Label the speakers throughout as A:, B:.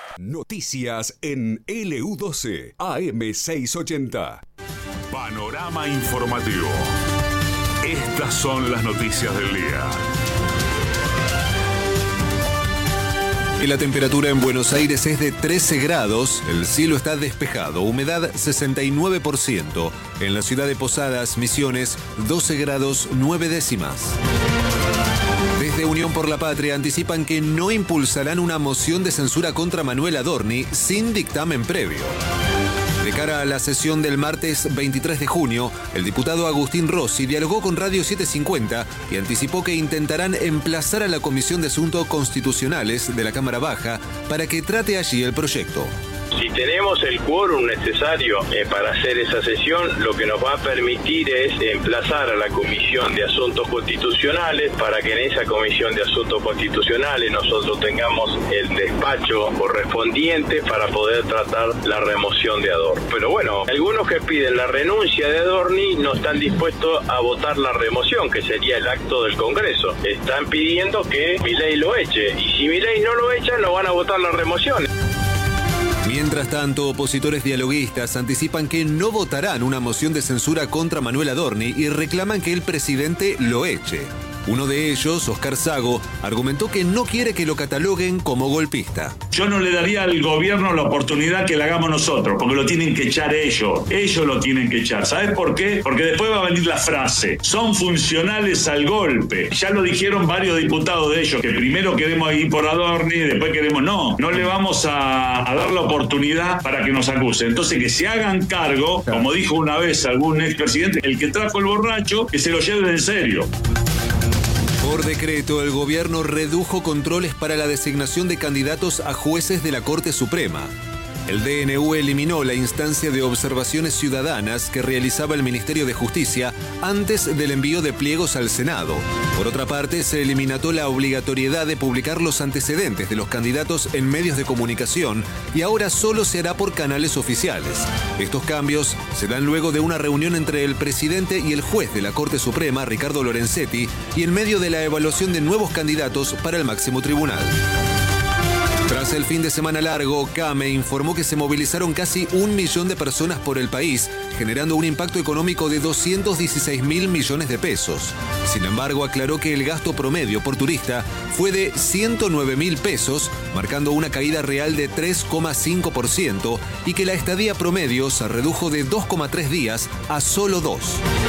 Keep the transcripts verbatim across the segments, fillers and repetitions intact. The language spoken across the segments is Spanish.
A: Noticias en L U doce, A M seiscientos ochenta.
B: Panorama informativo. Estas son las noticias del día.
C: Y la temperatura en Buenos Aires es de trece grados, el cielo está despejado, humedad sesenta y nueve por ciento. En la ciudad de Posadas, Misiones, doce grados nueve décimas. Desde Unión por la Patria anticipan que no impulsarán una moción de censura contra Manuel Adorni sin dictamen previo. De cara a la sesión del martes veintitrés de junio, el diputado Agustín Rossi dialogó con Radio setecientos cincuenta y anticipó que intentarán emplazar a la Comisión de Asuntos Constitucionales de la Cámara Baja para que trate allí el proyecto.
D: Si tenemos el quórum necesario eh, para hacer esa sesión, lo que nos va a permitir es emplazar a la Comisión de Asuntos Constitucionales para que en esa Comisión de Asuntos Constitucionales nosotros tengamos el despacho correspondiente para poder tratar la remoción de Adorni. Pero bueno, algunos que piden la renuncia de Adorni no están dispuestos a votar la remoción, que sería el acto del Congreso. Están pidiendo que Milei lo eche, y si Milei no lo echa, no van a votar la remoción.
C: Mientras tanto, opositores dialoguistas anticipan que no votarán una moción de censura contra Manuel Adorni y reclaman que el presidente lo eche. Uno de ellos, Oscar Sago, argumentó que no quiere que lo cataloguen como golpista.
E: Yo no le daría al gobierno la oportunidad que la hagamos nosotros, porque lo tienen que echar ellos. Ellos lo tienen que echar. ¿Sabes por qué? Porque después va a venir la frase: son funcionales al golpe. Ya lo dijeron varios diputados de ellos, que primero queremos ir por Adorni y después queremos... No, no le vamos a, a dar la oportunidad para que nos acusen. Entonces que se hagan cargo, como dijo una vez algún expresidente, el que trajo el borracho, que se lo lleve en serio.
C: Por decreto, el gobierno redujo controles para la designación de candidatos a jueces de la Corte Suprema. El D N U eliminó la instancia de observaciones ciudadanas que realizaba el Ministerio de Justicia antes del envío de pliegos al Senado. Por otra parte, se eliminó la obligatoriedad de publicar los antecedentes de los candidatos en medios de comunicación y ahora solo se hará por canales oficiales. Estos cambios se dan luego de una reunión entre el presidente y el juez de la Corte Suprema, Ricardo Lorenzetti, y en medio de la evaluación de nuevos candidatos para el máximo tribunal. Tras el fin de semana largo, CAME informó que se movilizaron casi un millón de personas por el país, generando un impacto económico de doscientos dieciséis mil millones de pesos. Sin embargo, aclaró que el gasto promedio por turista fue de ciento nueve mil pesos, marcando una caída real de tres coma cinco por ciento, y que la estadía promedio se redujo de dos coma tres días a solo dos.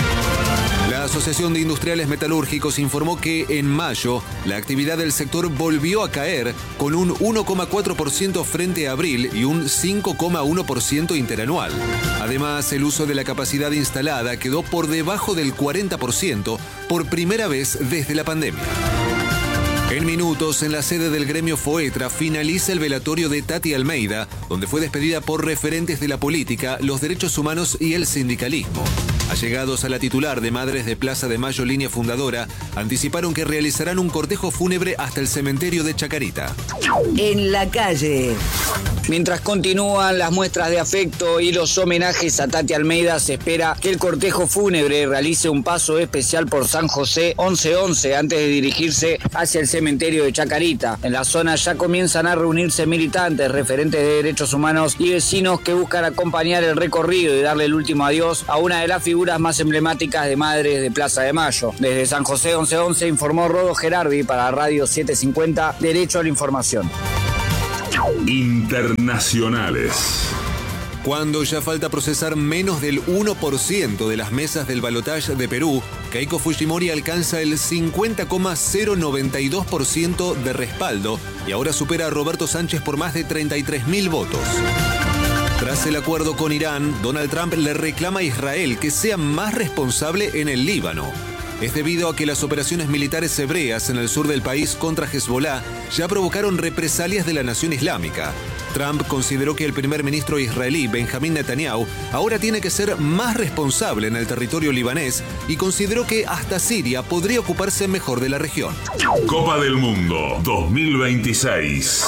C: La Asociación de Industriales Metalúrgicos informó que en mayo la actividad del sector volvió a caer con un uno coma cuatro por ciento frente a abril y un cinco coma uno por ciento interanual. Además, el uso de la capacidad instalada quedó por debajo del cuarenta por ciento por primera vez desde la pandemia. En minutos, en la sede del gremio FOETRA, finaliza el velatorio de Tati Almeida, donde fue despedida por referentes de la política, los derechos humanos y el sindicalismo. Allegados a la titular de Madres de Plaza de Mayo, línea fundadora, anticiparon que realizarán un cortejo fúnebre hasta el cementerio de Chacarita.
F: En la calle. Mientras continúan las muestras de afecto y los homenajes a Tati Almeida, se espera que el cortejo fúnebre realice un paso especial por San José once once antes de dirigirse hacia el cementerio de Chacarita. En la zona ya comienzan a reunirse militantes, referentes de derechos humanos y vecinos que buscan acompañar el recorrido y darle el último adiós a una de las figuras más emblemáticas de Madres de Plaza de Mayo. Desde San José once once informó Rodo Gerardi para Radio setecientos cincuenta, Derecho a la Información.
B: Internacionales.
C: Cuando ya falta procesar menos del uno por ciento de las mesas del balotaje de Perú, Keiko Fujimori alcanza el cincuenta coma cero noventa y dos por ciento de respaldo y ahora supera a Roberto Sánchez por más de treinta y tres mil votos. Tras el acuerdo con Irán, Donald Trump le reclama a Israel que sea más responsable en el Líbano. Es debido a que las operaciones militares hebreas en el sur del país contra Hezbollah ya provocaron represalias de la nación islámica. Trump consideró que el primer ministro israelí, Benjamín Netanyahu, ahora tiene que ser más responsable en el territorio libanés y consideró que hasta Siria podría ocuparse mejor de la región.
B: Copa del Mundo dos mil veintiséis.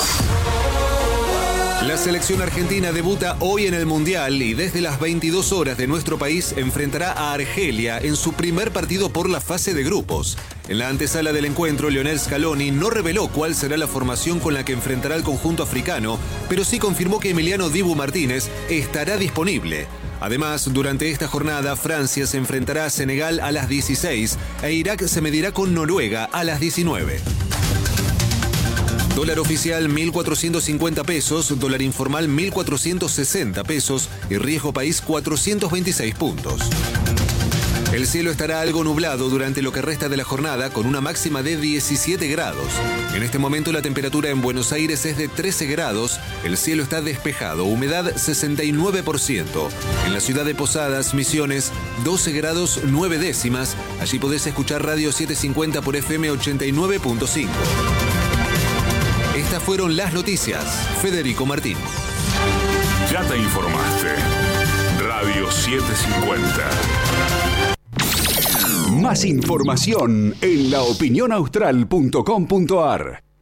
C: La selección argentina debuta hoy en el Mundial y desde las veintidós horas de nuestro país enfrentará a Argelia en su primer partido por la fase de grupos. En la antesala del encuentro, Lionel Scaloni no reveló cuál será la formación con la que enfrentará al conjunto africano, pero sí confirmó que Emiliano Dibu Martínez estará disponible. Además, durante esta jornada, Francia se enfrentará a Senegal a las dieciséis e Irak se medirá con Noruega a las diecinueve. Dólar oficial mil cuatrocientos cincuenta pesos, dólar informal mil cuatrocientos sesenta pesos y riesgo país cuatrocientos veintiséis puntos. El cielo estará algo nublado durante lo que resta de la jornada con una máxima de diecisiete grados. En este momento la temperatura en Buenos Aires es de trece grados, el cielo está despejado, humedad sesenta y nueve por ciento. En la ciudad de Posadas, Misiones, doce grados nueve décimas. Allí podés escuchar Radio setecientos cincuenta por F M ochenta y nueve punto cinco. Estas fueron las noticias. Federico Martín.
B: Ya te informaste. Radio setecientos cincuenta.
A: Más información en la opinión austral punto com punto a r.